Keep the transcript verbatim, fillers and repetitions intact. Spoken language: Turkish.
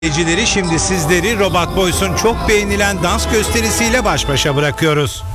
İzleyicileri, şimdi sizleri Robot Boys'un çok beğenilen dans gösterisiyle baş başa bırakıyoruz.